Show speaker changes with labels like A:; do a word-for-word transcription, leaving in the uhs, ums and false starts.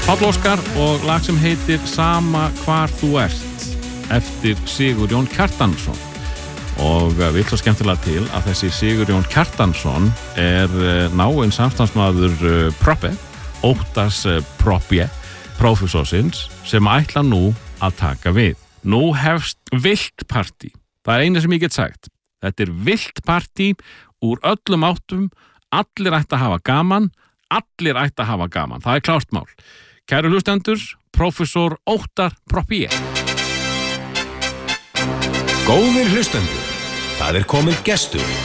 A: Páll Óskar og lag sem heitir Sama hvar þú ert eftir Sigurjón Kjartansson. Og við svo skemmtilega til að þessi Sigurjón Kjartansson er náinn samstandsmaður Proppe, Óttars Proppe, prófessorsins, sem ætla nú að taka við. Nú hefst vilt partí. Það er eina sem ég get sagt. Þetta er vilt partí úr öllum áttum. Allir ætti að hafa gaman. Allir ætti að hafa gaman. Það er klárt mál. Kæru hlustendur, prófessor Óttar Proppe.
B: Góðir hlustendur, það er komið gestur